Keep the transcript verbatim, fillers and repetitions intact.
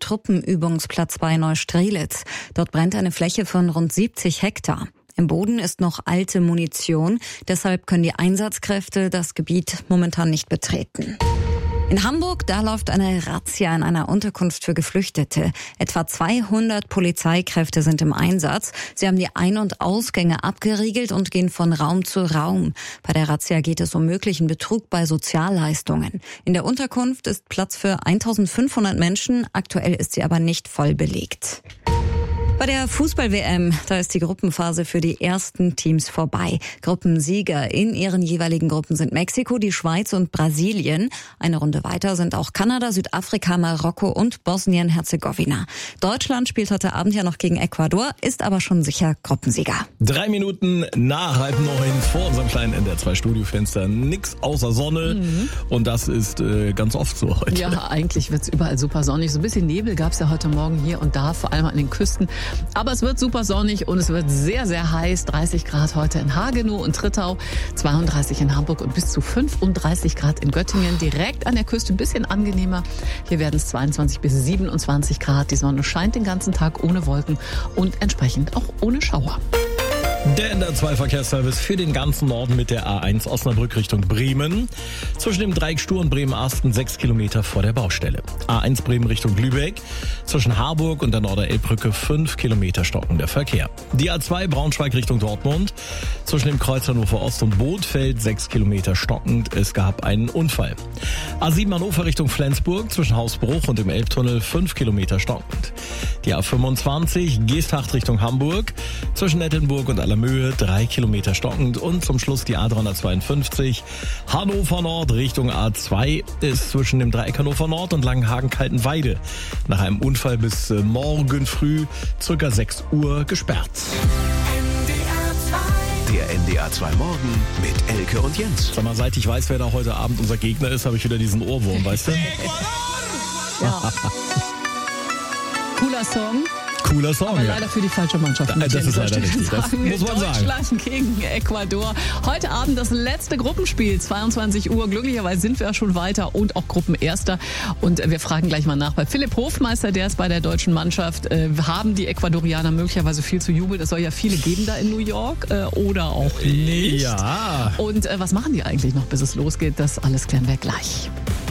Truppenübungsplatz bei Neustrelitz. Dort brennt eine Fläche von rund siebzig Hektar. Im Boden ist noch alte Munition, deshalb können die Einsatzkräfte das Gebiet momentan nicht betreten. In Hamburg, da läuft eine Razzia in einer Unterkunft für Geflüchtete. Etwa zweihundert Polizeikräfte sind im Einsatz. Sie haben die Ein- und Ausgänge abgeriegelt und gehen von Raum zu Raum. Bei der Razzia geht es um möglichen Betrug bei Sozialleistungen. In der Unterkunft ist Platz für eintausendfünfhundert Menschen. Aktuell ist sie aber nicht voll belegt. Bei der Fußball-W M, da ist die Gruppenphase für die ersten Teams vorbei. Gruppensieger in ihren jeweiligen Gruppen sind Mexiko, die Schweiz und Brasilien. Eine Runde weiter sind auch Kanada, Südafrika, Marokko und Bosnien-Herzegowina. Deutschland spielt heute Abend ja noch gegen Ecuador, ist aber schon sicher Gruppensieger. Drei Minuten nach halb neun vor unserem kleinen N D R zwei Studiofenster. Nix außer Sonne. Mhm. Und das ist äh, ganz oft so heute. Ja, eigentlich wird's überall super sonnig. So ein bisschen Nebel gab's ja heute Morgen hier und da, vor allem an den Küsten. Aber es wird super sonnig und es wird sehr, sehr heiß. dreißig Grad heute in Hagenow und Trittau, zweiunddreißig in Hamburg und bis zu fünfunddreißig Grad in Göttingen. Direkt an der Küste ein bisschen angenehmer. Hier werden es zweiundzwanzig bis siebenundzwanzig Grad. Die Sonne scheint den ganzen Tag ohne Wolken und entsprechend auch ohne Schauer. Der N D R zwei Verkehrsservice für den ganzen Norden mit der A eins Osnabrück Richtung Bremen. Zwischen dem Dreieck Stur und Bremen-Arsten sechs Kilometer vor der Baustelle. A eins Bremen Richtung Lübeck. Zwischen Harburg und der Norderelbbrücke fünf Kilometer stockender Verkehr. Die A zwei Braunschweig Richtung Dortmund. Zwischen dem Kreuz Hannover Ost und Bothfeld sechs Kilometer stockend. Es gab einen Unfall. A sieben Hannover Richtung Flensburg. Zwischen Hausbruch und dem Elbtunnel fünf Kilometer stockend. Die A fünfundzwanzig Geesthacht Richtung Hamburg. Zwischen Nettenburg und Allermöhe drei Kilometer stockend und zum Schluss die A dreihundertzweiundfünfzig Hannover Nord Richtung A zwei ist zwischen dem Dreieck Hannover Nord und Langenhagen-Kaltenweide nach einem Unfall bis morgen früh circa sechs Uhr gesperrt. Der N D R zwei Morgen mit Elke und Jens. Sag mal, seit ich weiß, wer da heute Abend unser Gegner ist, habe ich wieder diesen Ohrwurm, weißt du? Ja. Cooler Song. Cooler Song, aber ja. leider für die falsche Mannschaft. Das ist leider richtig, das muss man sagen. Deutschland gegen Ecuador. Heute Abend das letzte Gruppenspiel, zweiundzwanzig Uhr. Glücklicherweise sind wir ja schon weiter und auch Gruppenerster. Und wir fragen gleich mal nach bei Philipp Hofmeister, der ist bei der deutschen Mannschaft. Äh, haben die Ecuadorianer möglicherweise viel zu jubeln? Es soll ja viele geben da in New York äh, oder auch nicht. Ja. Und äh, was machen die eigentlich noch, bis es losgeht? Das alles klären wir gleich.